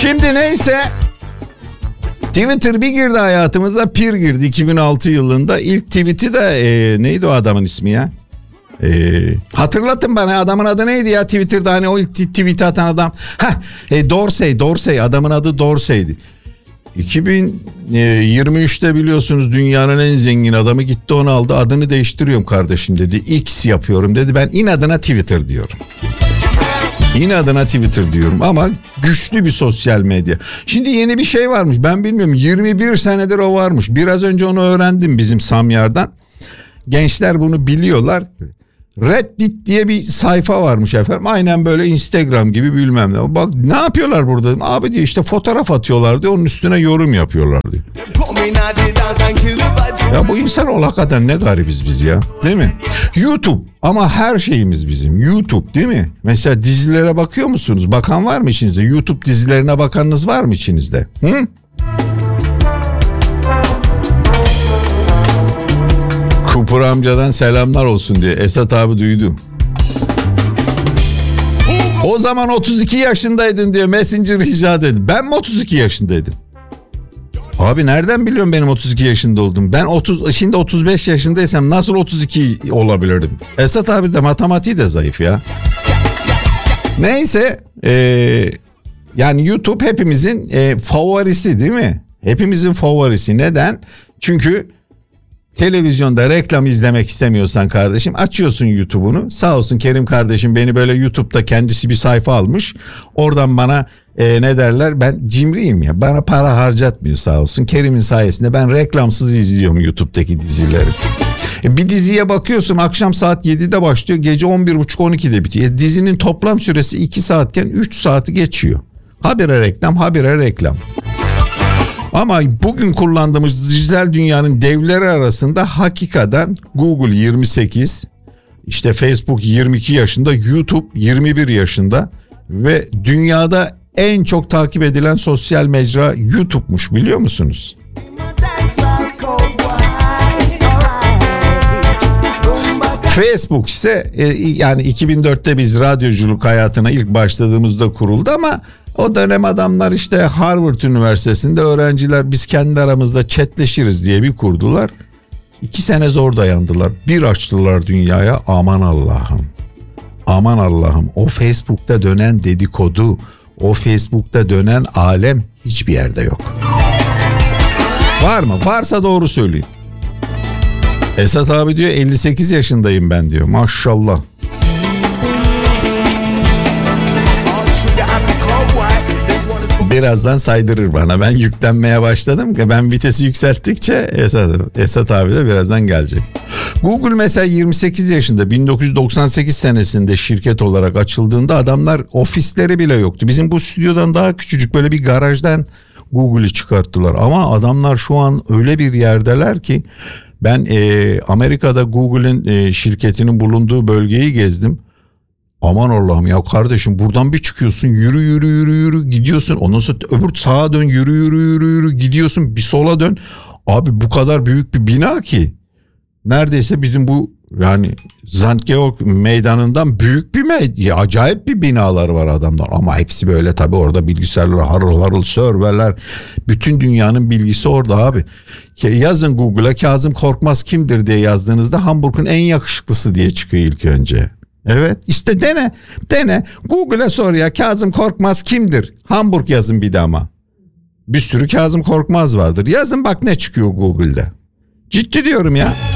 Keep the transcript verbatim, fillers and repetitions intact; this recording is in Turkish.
Şimdi neyse, Twitter bir girdi hayatımıza, pir girdi iki bin altı yılında. İlk tweet'i de e, neydi o adamın ismi ya? E, hatırlatın bana, adamın adı neydi ya Twitter'da, hani o ilk tweet'i atan adam. Heh, e, Dorsey, Dorsey, adamın adı Dorsey'di. iki bin yirmi üçte biliyorsunuz dünyanın en zengin adamı gitti onu aldı, adını değiştiriyorum kardeşim dedi, X yapıyorum dedi, ben inadına Twitter diyorum. İnadına Twitter diyorum ama güçlü bir sosyal medya. Şimdi yeni bir şey varmış, ben bilmiyorum, yirmi bir senedir o varmış. Biraz önce onu öğrendim bizim Samyar'dan. Gençler bunu biliyorlar. Reddit diye bir sayfa varmış efendim. Aynen böyle Instagram gibi bilmem ne. Bak ne yapıyorlar burada? Abi diyor işte fotoğraf atıyorlar diyor. Onun üstüne yorum yapıyorlar diyor. Ya bu insan ol hakikaten ne garibiz biz ya. Değil mi? YouTube ama her şeyimiz bizim. YouTube değil mi? Mesela dizilere bakıyor musunuz? Bakan var mı içinizde? YouTube dizilerine bakanınız var mı içinizde? Hı? Kupur amcadan selamlar olsun diye. Esat abi duydu. O zaman otuz iki yaşındaydın diyor. Messenger rica dedi. Ben mi otuz iki yaşındaydım? Abi nereden biliyorum benim otuz iki yaşında olduğumu? Ben otuz şimdi otuz beş yaşındaysam nasıl otuz iki olabilirdim? Esat abi de matematiği de zayıf ya. Neyse ee, yani YouTube hepimizin e, favorisi değil mi? Hepimizin favorisi. Neden? Çünkü televizyonda reklam izlemek istemiyorsan kardeşim açıyorsun YouTube'unu. Sağ olsun Kerim kardeşim beni böyle YouTube'da kendisi bir sayfa almış. Oradan bana e, ne derler, ben cimriyim ya, bana para harcatmıyor sağ olsun. Kerim'in sayesinde ben reklamsız izliyorum YouTube'daki dizileri. E, bir diziye bakıyorsun akşam saat yedide başlıyor, gece on bir buçuk on ikide bitiyor. E, dizinin toplam süresi iki saatken üç saati geçiyor. Habire reklam, habire reklam. Ama bugün kullandığımız dijital dünyanın devleri arasında hakikaten Google yirmi sekiz, işte Facebook yirmi iki yaşında, YouTube yirmi bir yaşında ve dünyada en çok takip edilen sosyal mecra YouTube'muş, biliyor musunuz? Facebook ise e, yani iki bin dörtte biz radyoculuk hayatına ilk başladığımızda kuruldu ama o dönem adamlar işte Harvard Üniversitesi'nde öğrenciler biz kendi aramızda chatleşiriz diye bir kurdular. İki sene zor dayandılar. Bir açtılar dünyaya, aman Allah'ım. Aman Allah'ım, o Facebook'ta dönen dedikodu, o Facebook'ta dönen alem hiçbir yerde yok. Var mı? Varsa doğru söyleyin. Esat abi diyor elli sekiz yaşındayım ben diyor. Maşallah. Birazdan saydırır bana. Ben yüklenmeye başladım ki ben vitesi yükselttikçe Esat, Esat abi de birazdan gelecek. Google mesela yirmi sekiz yaşında, bin dokuz yüz doksan sekiz senesinde şirket olarak açıldığında adamlar ofisleri bile yoktu. Bizim bu stüdyodan daha küçücük böyle bir garajdan Google'ı çıkarttılar. Ama adamlar şu an öyle bir yerdeler ki ben e, Amerika'da Google'ın e, şirketinin bulunduğu bölgeyi gezdim. Aman Allah'ım ya kardeşim, buradan bir çıkıyorsun, yürü yürü yürü yürü gidiyorsun. Ondan sonra öbür sağa dön, yürü yürü yürü yürü gidiyorsun, bir sola dön. Abi bu kadar büyük bir bina ki neredeyse bizim bu yani Sankt Georg meydanından büyük bir meydan. Acayip bir binalar var adamlar ama hepsi böyle tabii, orada bilgisayarlar harıl harıl, serverler, bütün dünyanın bilgisi orada abi. Yazın Google'a Kazım Korkmaz kimdir diye yazdığınızda Hamburg'un en yakışıklısı diye çıkıyor ilk önce. Evet işte dene dene Google'a sor ya, Kazım Korkmaz kimdir? Hamburg yazın bir de ama. Bir sürü Kazım Korkmaz vardır. Yazın bak ne çıkıyor Google'da. Ciddi diyorum ya.